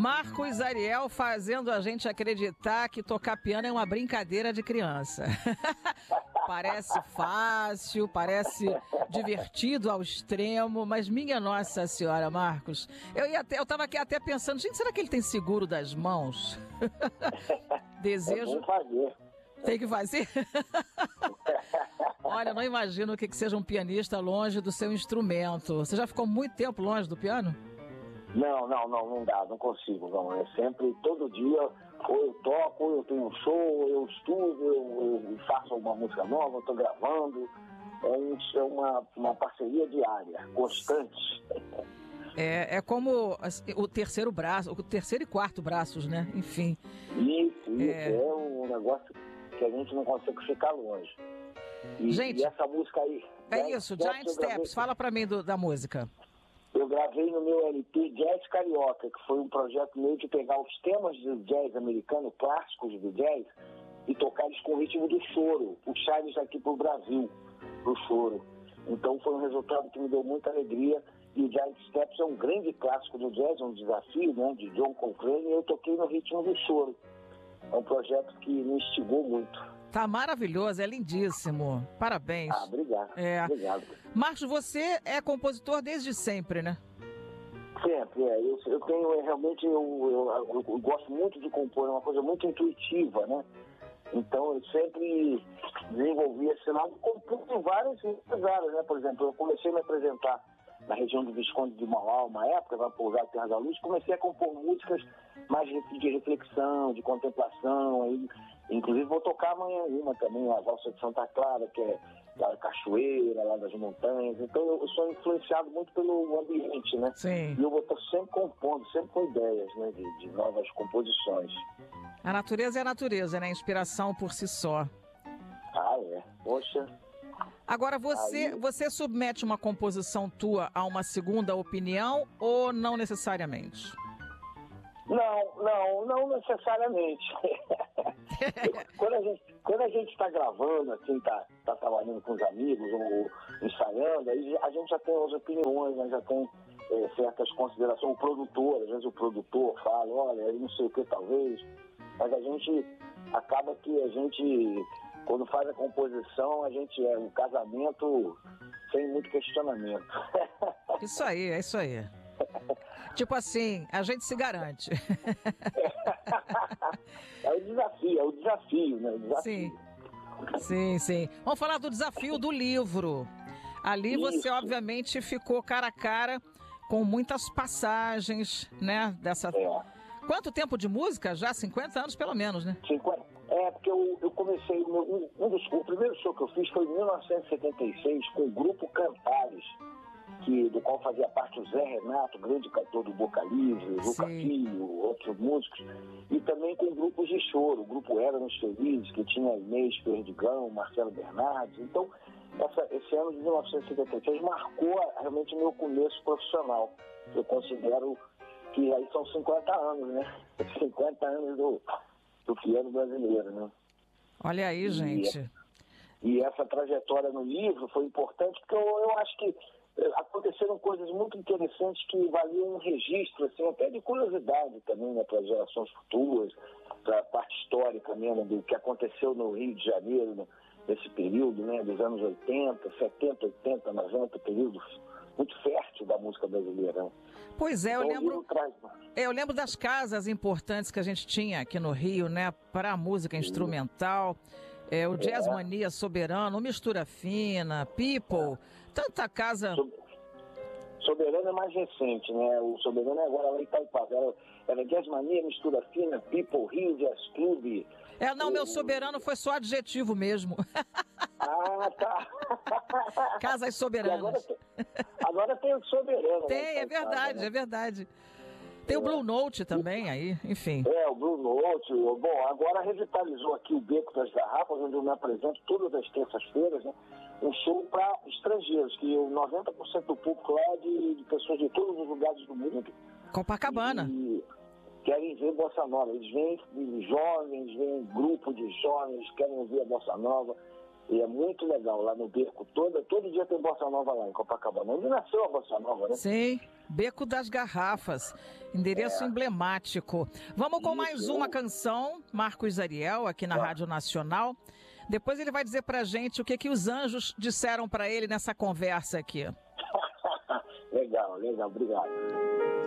Marcos Ariel fazendo a gente acreditar que tocar piano é uma brincadeira de criança. Parece fácil, parece divertido ao extremo, mas minha Nossa Senhora, Marcos, eu tava aqui até pensando, gente, será que ele tem seguro das mãos? Desejo... É bom fazer. Tem que fazer? Olha, não imagino que seja um pianista longe do seu instrumento. Você já ficou muito tempo longe do piano? Não dá, não consigo, não. É sempre, todo dia, ou eu toco, ou eu tenho um show, ou eu estudo, eu faço uma música nova, eu tô gravando. É uma parceria diária, constante. É como o terceiro braço, o terceiro e quarto braços, né? Enfim. Isso, é um negócio que a gente não consegue ficar longe. Gente, e essa música aí... É isso, Giant Steps, fala pra mim da música. Eu gravei no meu LP Jazz Carioca, que foi um projeto meu de pegar os temas do jazz americano, clássicos do jazz, e tocar eles com o ritmo do choro, puxar eles aqui pro Brasil, pro choro. Então foi um resultado que me deu muita alegria, e o Giant Steps é um grande clássico do jazz, um desafio, né, de John Coltrane, e eu toquei no ritmo do choro. É um projeto que me instigou muito. Tá maravilhoso, é lindíssimo. Parabéns. Obrigado. Obrigado. Marcos, você é compositor desde sempre, né? Sempre, eu tenho realmente, eu gosto muito de compor, é uma coisa muito intuitiva, né? Então eu sempre desenvolvi esse lado, compus em várias áreas, né? Por exemplo, eu comecei a me apresentar na região do Visconde de Mauá, uma época, vai pousar Terra da Luz, comecei a compor músicas mais de reflexão, de contemplação, aí, inclusive vou tocar amanhã uma também, a Valsa de Santa Clara, que é lá da cachoeira, lá das montanhas. Então eu sou influenciado muito pelo ambiente, né? Sim. E eu vou estar sempre compondo, sempre com ideias, né, de novas composições. A natureza é a natureza, né? Inspiração por si só. Ah, é. Poxa. Agora, você submete uma composição tua a uma segunda opinião ou não necessariamente? Não necessariamente. Quando a gente está gravando, assim, tá trabalhando com os amigos ou ensaiando, aí a gente já tem as opiniões, né, já tem certas considerações. O produtor, às vezes o produtor fala, olha, não sei o que talvez, mas a gente acaba que a gente, quando faz a composição, a gente é um casamento sem muito questionamento. Isso aí, é isso aí. Tipo assim, a gente se garante. É o desafio, né? O desafio. Sim. Vamos falar do desafio do livro. Ali você, obviamente, ficou cara a cara com muitas passagens, né? Quanto tempo de música? Já 50 anos, pelo menos, né? 50. Porque eu comecei... O primeiro show que eu fiz foi em 1976 com o grupo Cantares, do qual fazia parte o Zé Renato, grande cantor do Boca Livre, o Luca Filho, outros músicos, e também com grupos de choro, o grupo Éramos Felizes, que tinha Inês Perdigão, Marcelo Bernardes. Então, esse ano de 1976 marcou realmente o meu começo profissional. Eu considero que aí são 50 anos, né? 50 anos do piano brasileiro, né? Olha aí, gente. E essa trajetória no livro foi importante porque eu acho que aconteceram coisas muito interessantes que valiam um registro, assim, até de curiosidade também, né, para as gerações futuras, para a parte histórica mesmo do que aconteceu no Rio de Janeiro nesse período, né, dos anos 80, 70, 80, 90, período muito fértil da música brasileira. Pois é, então, eu lembro das casas importantes que a gente tinha aqui no Rio, né, para a música instrumental. O Jazz Mania Soberano, Mistura Fina, People, tanta casa... Soberano é mais recente, né? O Soberano é agora lá em Itaipava. Era Jazz Mania, Mistura Fina, People, Rio, Jazz Club. Meu Soberano foi só adjetivo mesmo. Ah, tá. Casas soberanas. Agora tem o Soberano. Tem, é verdade. Tem o Blue Note também aí, enfim. O Blue Note. Bom, agora revitalizou aqui o Beco das Garrafas, onde eu me apresento todas as terças-feiras, né? Um show para estrangeiros, que 90% do público lá é de pessoas de todos os lugares do mundo. Copacabana. E querem ver Bossa Nova. Eles vêm jovens, vêm grupo de jovens, querem ouvir a Bossa Nova. E é muito legal lá no Beco. Todo dia tem Bossa Nova lá em Copacabana. Onde nasceu a Bossa Nova, né? Sim, Beco das Garrafas, endereço emblemático. Vamos com mais uma canção, Marcos Ariel, aqui na Rádio Nacional. Depois ele vai dizer pra gente o que os anjos disseram pra ele nessa conversa aqui. Legal, obrigado.